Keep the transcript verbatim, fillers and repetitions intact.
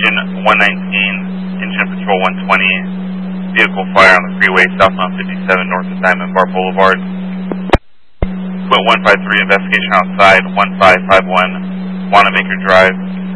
engine one nineteen, engine patrol one twenty, vehicle fire on the freeway southbound fifty-seven north of Diamond Bar Boulevard. Quit one five three, investigation outside one five five one, Wanamaker Drive.